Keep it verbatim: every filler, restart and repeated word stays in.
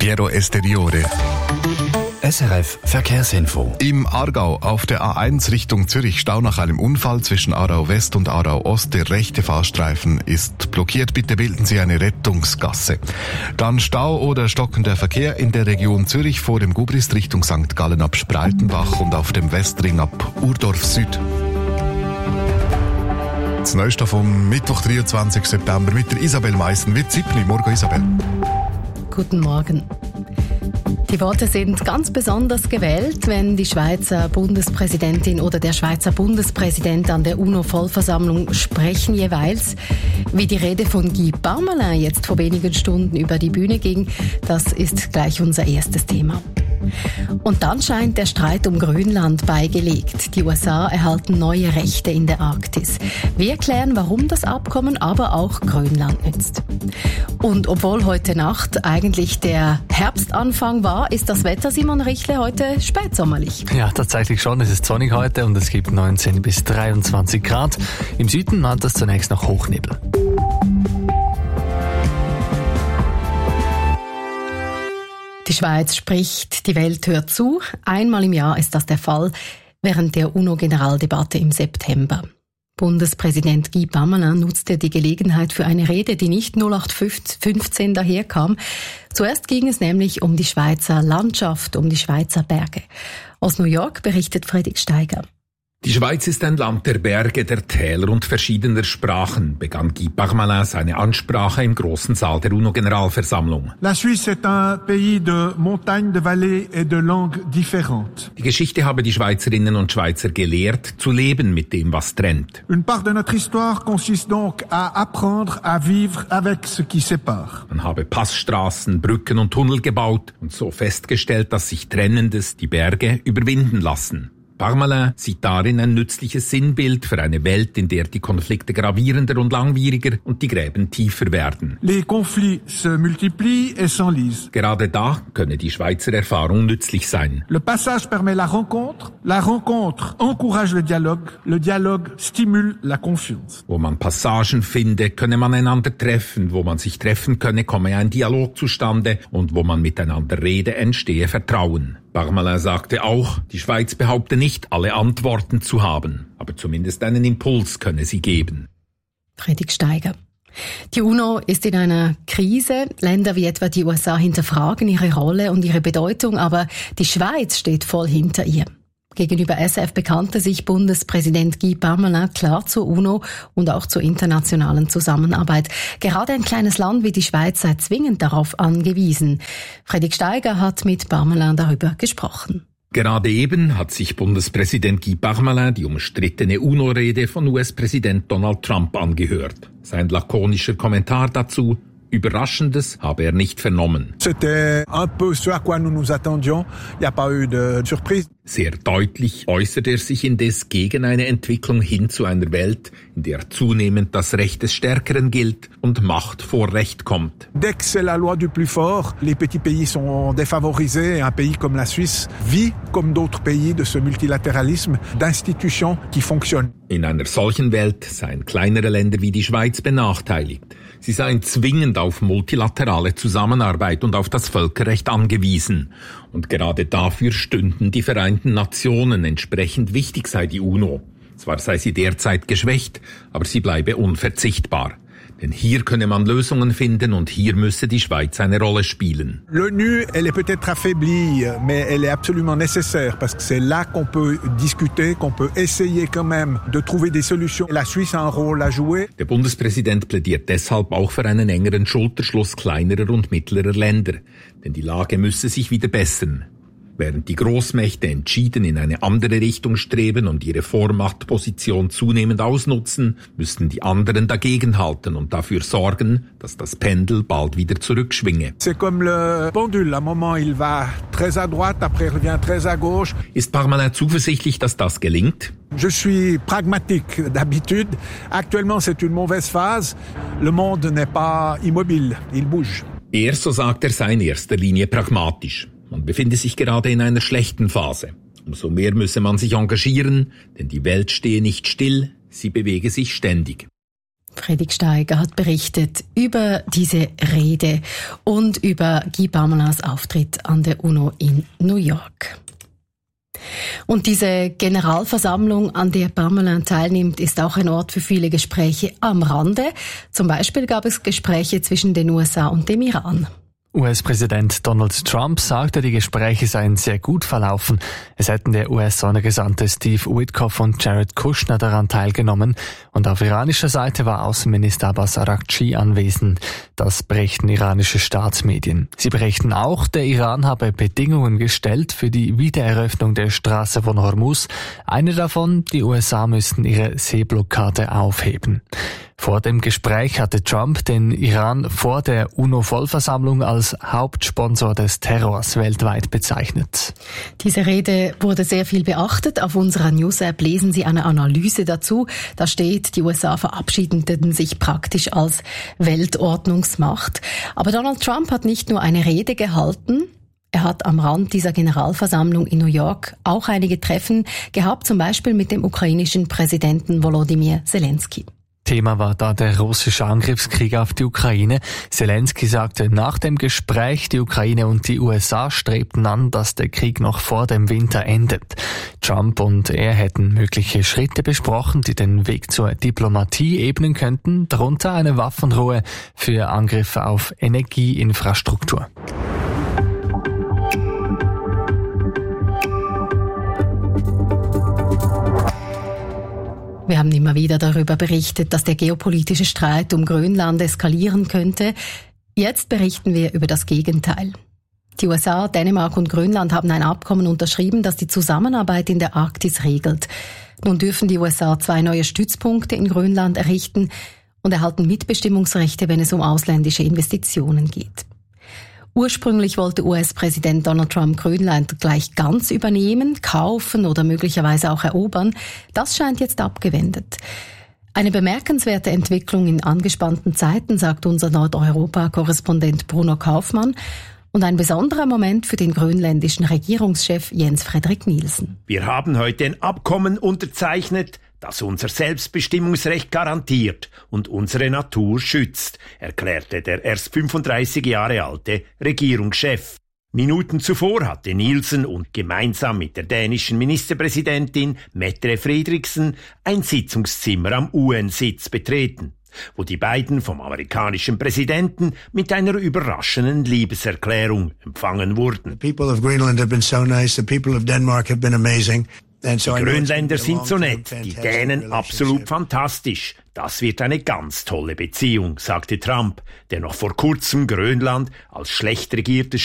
Piero Esteriore. S R F Verkehrsinfo. Im Aargau auf der A eins Richtung Zürich Stau nach einem Unfall zwischen Aarau West und Aarau Ost. Der rechte Fahrstreifen ist blockiert. Bitte bilden Sie eine Rettungsgasse. Dann Stau oder stockender Verkehr in der Region Zürich vor dem Gubrist Richtung Sankt Gallen ab Spreitenbach und auf dem Westring ab Urdorf Süd. Das Neueste vom Mittwoch, dreiundzwanzigsten September mit der Isabel Meissen-Witzipli. Morgen, Isabel. Guten Morgen. Die Worte sind ganz besonders gewählt, wenn die Schweizer Bundespräsidentin oder der Schweizer Bundespräsident an der UNO-Vollversammlung sprechen jeweils. Wie die Rede von Guy Parmelin jetzt vor wenigen Stunden über die Bühne ging, das ist gleich unser erstes Thema. Und dann scheint der Streit um Grönland beigelegt. Die U S A erhalten neue Rechte in der Arktis. Wir erklären, warum das Abkommen aber auch Grönland nützt. Und obwohl heute Nacht eigentlich der Herbstanfang war, ist das Wetter, Simon Richle, heute spätsommerlich. Ja, tatsächlich schon. Es ist sonnig heute und es gibt neunzehn bis dreiundzwanzig Grad. Im Süden hat es zunächst noch Hochnebel. Die Schweiz spricht, die Welt hört zu. Einmal im Jahr ist das der Fall, während der UNO-Generaldebatte im September. Bundespräsident Guy Parmelin nutzte die Gelegenheit für eine Rede, die nicht null acht fünfzehn daherkam. Zuerst ging es nämlich um die Schweizer Landschaft, um die Schweizer Berge. Aus New York berichtet Fredrik Steiger. Die Schweiz ist ein Land der Berge, der Täler und verschiedener Sprachen, begann Guy Parmelin seine Ansprache im großen Saal der UNO-Generalversammlung. La Suisse est un pays de montagnes, de vallées et de langues différentes. Die Geschichte habe die Schweizerinnen und Schweizer gelehrt, zu leben mit dem, was trennt. Une part de notre histoire consiste donc à apprendre à vivre avec ce qui sépare. Man habe Passstraßen, Brücken und Tunnel gebaut und so festgestellt, dass sich Trennendes, die Berge, überwinden lassen. Parmelin sieht darin ein nützliches Sinnbild für eine Welt, in der die Konflikte gravierender und langwieriger und die Gräben tiefer werden. Les conflits se multiplient et s'enlisent. Gerade da könne die Schweizer Erfahrung nützlich sein. Le passage permet la rencontre, la rencontre encourage le dialogue, le dialogue stimule la confiance. Wo man Passagen finde, könne man einander treffen, wo man sich treffen könne, komme ein Dialog zustande und wo man miteinander rede, entstehe Vertrauen. Parmelin sagte auch, die Schweiz behaupte nicht, alle Antworten zu haben, aber zumindest einen Impuls könne sie geben. Fredrik Steiger. Die UNO ist in einer Krise. Länder wie etwa die U S A hinterfragen ihre Rolle und ihre Bedeutung, aber die Schweiz steht voll hinter ihr. Gegenüber S R F bekannte sich Bundespräsident Guy Parmelin klar zur UNO und auch zur internationalen Zusammenarbeit. Gerade ein kleines Land wie die Schweiz sei zwingend darauf angewiesen. Fredrik Steiger hat mit Parmelin darüber gesprochen. Gerade eben hat sich Bundespräsident Guy Parmelin die umstrittene UNO-Rede von U S-Präsident Donald Trump angehört. Sein lakonischer Kommentar dazu: Überraschendes habe er nicht vernommen. C'était un peu ce à quoi nous nous attendions. Il n'y a pas eu de surprise. Sehr deutlich äußert er sich indes gegen eine Entwicklung hin zu einer Welt, in der zunehmend das Recht des Stärkeren gilt und Macht vor Recht kommt. Dès que c'est la loi du plus fort, les petits pays sont défavorisés. Un pays comme la Suisse vit, comme d'autres pays, de ce multilatéralisme, d'institutions qui fonctionnent. In einer solchen Welt seien kleinere Länder wie die Schweiz benachteiligt. Sie seien zwingend auf multilaterale Zusammenarbeit und auf das Völkerrecht angewiesen. Und gerade dafür stünden die Vereinten Nationen, entsprechend wichtig sei die UNO. Zwar sei sie derzeit geschwächt, aber sie bleibe unverzichtbar. Denn hier könne man Lösungen finden und hier müsse die Schweiz eine Rolle spielen. L'ONU, elle est peut-être affaiblie, mais elle est absolument nécessaire parce que c'est là qu'on peut discuter, qu'on peut essayer quand même de trouver des solutions. La Suisse a un rôle à jouer. Der Bundespräsident plädiert deshalb auch für einen engeren Schulterschluss kleinerer und mittlerer Länder, denn die Lage müsse sich wieder bessern. Während die Großmächte entschieden in eine andere Richtung streben und ihre Vormachtposition zunehmend ausnutzen, müssten die anderen dagegenhalten und dafür sorgen, dass das Pendel bald wieder zurückschwinge. C'est comme le pendule, à un moment il va très à droite, après il revient très à gauche. Ist Parmelin zuversichtlich, dass das gelingt? Je suis pragmatique d'habitude. Actuellement c'est une mauvaise phase. Le monde n'est pas immobile, il bouge. Er, so sagt er, sei in erster Linie pragmatisch. Man befinde sich gerade in einer schlechten Phase. Umso mehr müsse man sich engagieren, denn die Welt stehe nicht still, sie bewege sich ständig. Fredrik Steiger hat berichtet über diese Rede und über Guy Parmelins Auftritt an der UNO in New York. Und diese Generalversammlung, an der Parmelin teilnimmt, ist auch ein Ort für viele Gespräche am Rande. Zum Beispiel gab es Gespräche zwischen den U S A und dem Iran. U S-Präsident Donald Trump sagte, die Gespräche seien sehr gut verlaufen. Es hätten der U S-Sondergesandte Steve Witkoff und Jared Kushner daran teilgenommen. Und auf iranischer Seite war Außenminister Abbas Araghchi anwesend. Das berichten iranische Staatsmedien. Sie berichten auch, der Iran habe Bedingungen gestellt für die Wiedereröffnung der Straße von Hormuz. Eine davon, die U S A müssten ihre Seeblockade aufheben. Vor dem Gespräch hatte Trump den Iran vor der UNO-Vollversammlung als Hauptsponsor des Terrors weltweit bezeichnet. Diese Rede wurde sehr viel beachtet. Auf unserer News-App lesen Sie eine Analyse dazu. Da steht, die U S A verabschiedeten sich praktisch als Weltordnungsmacht. Aber Donald Trump hat nicht nur eine Rede gehalten, er hat am Rand dieser Generalversammlung in New York auch einige Treffen gehabt, zum Beispiel mit dem ukrainischen Präsidenten Volodymyr Zelensky. Thema war da der russische Angriffskrieg auf die Ukraine. Zelensky sagte nach dem Gespräch, die Ukraine und die U S A strebten an, dass der Krieg noch vor dem Winter endet. Trump und er hätten mögliche Schritte besprochen, die den Weg zur Diplomatie ebnen könnten, darunter eine Waffenruhe für Angriffe auf Energieinfrastruktur. Wir haben immer wieder darüber berichtet, dass der geopolitische Streit um Grönland eskalieren könnte. Jetzt berichten wir über das Gegenteil. Die U S A, Dänemark und Grönland haben ein Abkommen unterschrieben, das die Zusammenarbeit in der Arktis regelt. Nun dürfen die U S A zwei neue Stützpunkte in Grönland errichten und erhalten Mitbestimmungsrechte, wenn es um ausländische Investitionen geht. Ursprünglich wollte U S-Präsident Donald Trump Grönland gleich ganz übernehmen, kaufen oder möglicherweise auch erobern. Das scheint jetzt abgewendet. Eine bemerkenswerte Entwicklung in angespannten Zeiten, sagt unser Nordeuropa-Korrespondent Bruno Kaufmann. Und ein besonderer Moment für den grönländischen Regierungschef Jens Frederik Nielsen. Wir haben heute ein Abkommen unterzeichnet, das unser Selbstbestimmungsrecht garantiert und unsere Natur schützt, erklärte der erst fünfunddreißig Jahre alte Regierungschef. Minuten zuvor hatte Nielsen und gemeinsam mit der dänischen Ministerpräsidentin Mette Frederiksen ein Sitzungszimmer am U N-Sitz betreten, wo die beiden vom amerikanischen Präsidenten mit einer überraschenden Liebeserklärung empfangen wurden. The people of Greenland have been so nice, the people of Denmark have been amazing. Die Grönländer sind so nett, die Dänen absolut fantastisch. Das wird eine ganz tolle Beziehung, sagte Trump, der noch vor kurzem Grönland als schlecht regiertes